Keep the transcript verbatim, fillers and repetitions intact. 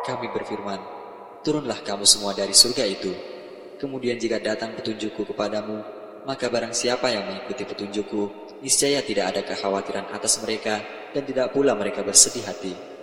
kami berfirman, turunlah kamu semua dari surga itu. Kemudian jika datang petunjukku kepadamu, maka barang siapa yang mengikuti petunjukku, niscaya tidak ada kekhawatiran atas mereka dan tidak pula mereka bersedih hati.